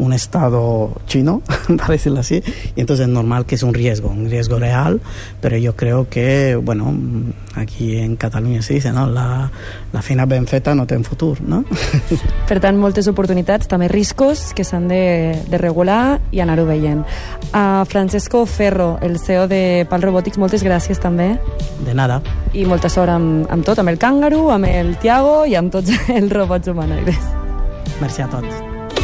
un estado chino, para decirlo así, y entonces es normal que es un riesgo real, pero yo creo que, bueno, aquí en Catalunya se dice, no? La feina ben feta no té futur, no? Per tant, moltes oportunitats, també riscos que s'han de regular i anar-ho veient. Francesco Ferro, el CEO de PAL Robotics, moltes gràcies també. De nada. I molta sort amb tot, amb el Kangaroo, amb el Tiago i amb tots els robots humanoides. Merci a tots.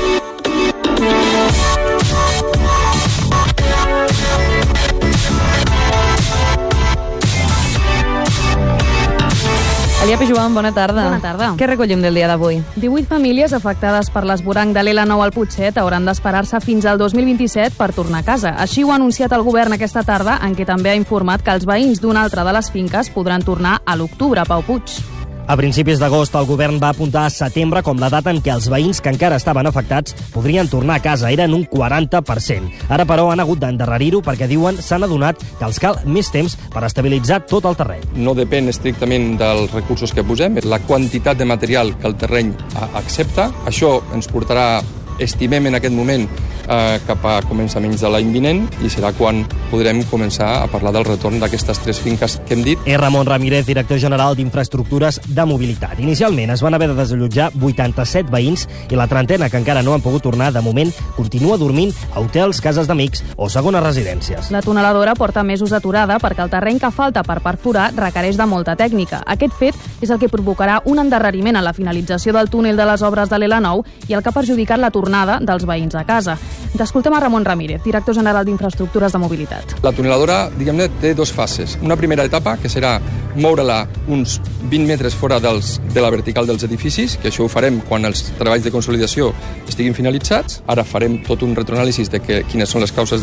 Elia Pijuan, bona tarda. Bona tarda. Què recollim del dia d'avui? 18 famílies afectades per l'esvoranc de l'L9 al Putxet hauran d'esperar-se fins al 2027 per tornar a casa. Així ho ha anunciat el govern aquesta tarda, en què també ha informat que els veïns d'una altra de les finques podran tornar a l'octubre. Pau Puig. A principis d'agost, el govern va apuntar a setembre com la data en què els veïns que encara estaven afectats podrien tornar a casa. Eren un 40%. Ara, però, han hagut d'endarrerir-ho perquè, diuen, s'han adonat que els cal més temps per estabilitzar tot el terreny. No depèn estrictament dels recursos que posem, la quantitat de material que el terreny accepta. Això ens portarà, estimem en aquest moment, cap a començaments de l'any vinent, i serà quan podrem començar a parlar del retorn d'aquestes 3 finques que hem dit. És Ramon Ramírez, director general d'Infraestructures de Mobilitat. Inicialment es van haver de desallotjar 87 veïns i la trentena que encara no han pogut tornar, de moment, continua dormint a hotels, cases d'amics o segones residències. La tuneladora porta mesos aturada perquè el terreny que falta per perforar requereix de molta tècnica. Aquest fet és el que provocarà un endarreriment en la finalització del túnel de les obres de l'L9 i el que ha perjudicat la tornada dels veïns a casa. Escoltem a Ramon Ramírez, director general d'Infraestructures de Mobilitat. La tuneladora, diguem-ne, té 2 fases. Una primera etapa, que serà moure-la uns 20 metres fora de la vertical dels edificis, que això ho farem quan els treballs de consolidació estiguin finalitzats. Ara farem tot un retroanàlisi de quines són les causes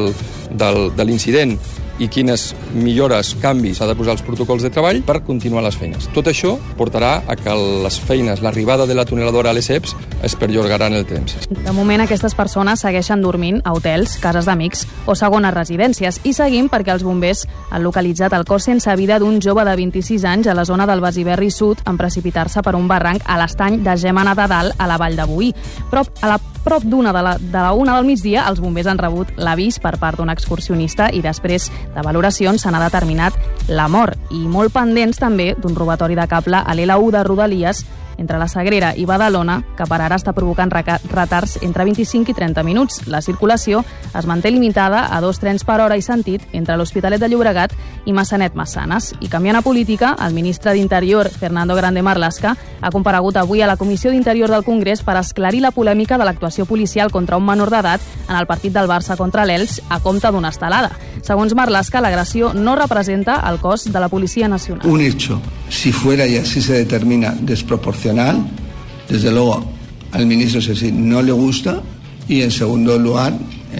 de l'incident i quines millores, canvis s'ha de posar als protocols de treball per continuar les feines. Tot això portarà a que les feines, l'arribada de la tuneladora a les EPS es perllongaran el temps. De moment, aquestes persones segueixen dormint a hotels, cases d'amics o segones residències. I seguim perquè els bombers han localitzat el cos sense vida d'un jove de 26 anys a la zona del Besiberri Sud en precipitar-se per un barranc a l'estany de Gémena de Dalt, a la Vall de Boí. Prop d'una de la 1 del migdia, els bombers han rebut l'avís per part d'un excursionista i després de valoracions se n'ha determinat la mort. I molt pendents també d'un robatori de cable a l'L1 de Rodalies entre la Sagrera i Badalona, que per ara està provocant retards entre 25 i 30 minuts. La circulació es manté limitada a 2 trens per hora i sentit entre l'Hospitalet de Llobregat i Massanet-Massanes. I canviant a política, el ministre d'Interior, Fernando Grande Marlaska, ha comparegut avui a la Comissió d'Interior del Congrés per esclarir la polèmica de l'actuació policial contra un menor d'edat en el partit del Barça contra l'Elx a compte d'una estelada. Segons Marlaska, l'agressió no representa el cos de la Policia Nacional. Un hecho, si fuera y así se determina, desproporcional, desde luego al ministro Sessi no le gusta, y en segundo lugar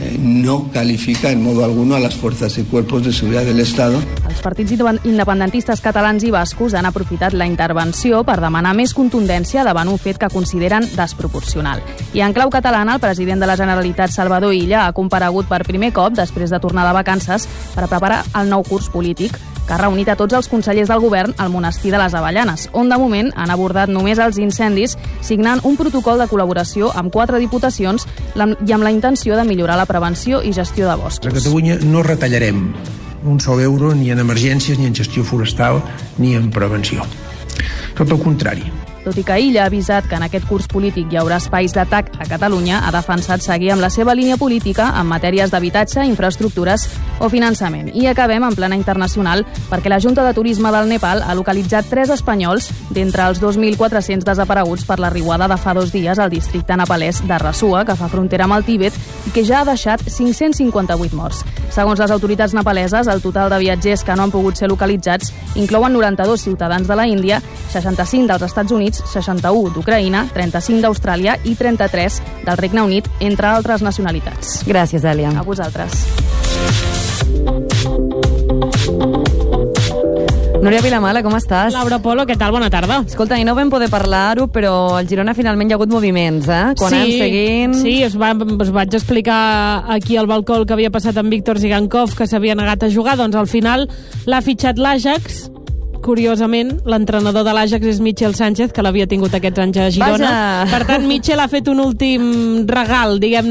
no califica en modo alguno a las fuerzas y cuerpos de seguridad del Estado. Els partits independentistes catalans i bascos han aprofitat la intervenció per demanar més contundència davant un fet que consideren desproporcional. I en clau catalana, el president de la Generalitat, Salvador Illa, ha comparegut per primer cop després de tornar de vacances per preparar el nou curs polític, que ha reunit a tots els consellers del govern al monestir de les Avellanes, on de moment han abordat només els incendis, signant un protocol de col·laboració amb 4 diputacions i amb la intenció de millorar la prevenció i gestió de boscos. A Catalunya no retallarem un sol euro ni en emergències, ni en gestió forestal, ni en prevenció. Tot el contrari. Tot i que Illa ha avisat que en aquest curs polític hi haurà espais d'atac a Catalunya, ha defensat seguir amb la seva línia política en matèries d'habitatge, infraestructures o finançament. I acabem en plana internacional perquè la Junta de Turisme del Nepal ha localitzat 3 espanyols d'entre els 2.400 desapareguts per la riuada de fa 2 dies al districte nepalès de Rasua, que fa frontera amb el Tíbet i que ja ha deixat 558 morts. Segons les autoritats nepaleses, el total de viatgers que no han pogut ser localitzats inclouen 92 ciutadans de la Índia, 65 dels Estats Units, 61 d'Ucraïna, 35 d'Austràlia i 33 del Regne Unit, entre altres nacionalitats. Gràcies, Èlia. A vosaltres. Núria Vilamala, com estàs? Laura Polo, què tal? Bona tarda. Escolta, i no vam poder parlar-ho, però al Girona finalment hi ha hagut moviments, eh? Quan anem seguint... Sí, us vaig explicar aquí al balcó el que havia passat amb Víctor Zigankov, que s'havia negat a jugar, doncs al final l'ha fitxat l'Ajax. Curiosament, l'entrenador de l'Ajax és Michel Sánchez, que l'havia tingut aquests anys a Girona. Vaja. Per tant, Michel ha fet un últim regal, diguem